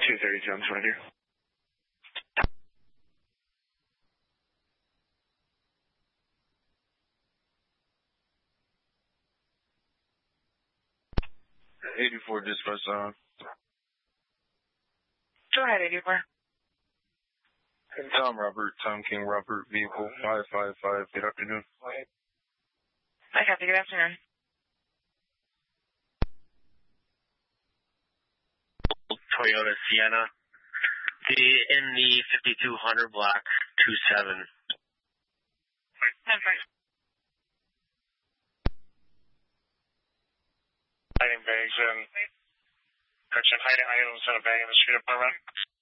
230 Jones right here. '84 dispatch on. Go ahead, 84. Tom Robert, Tom King Robert, vehicle 555. Good afternoon. Hi, Kathy. Good afternoon. Toyota Sienna. In the 5200 block 27. Hiding bags and hiding items in a bag in the street apartment.